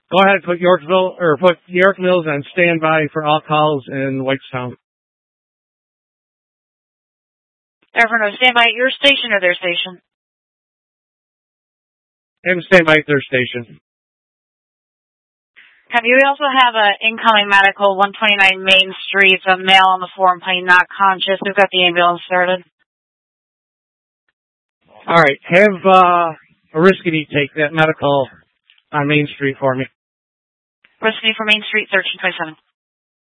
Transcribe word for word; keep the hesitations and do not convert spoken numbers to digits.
Go ahead, put Yorkville, or put York Mills on standby for all calls in Whitestown. Everyone, standby at your station or their station? And standby at their station. Have you also have an incoming medical, one twenty-nine Main Street, a male on the floor and playing not conscious. We've got the ambulance started. All right, have uh, a Risky take that medical on Main Street for me. Risky for Main Street, thirteen twenty-seven.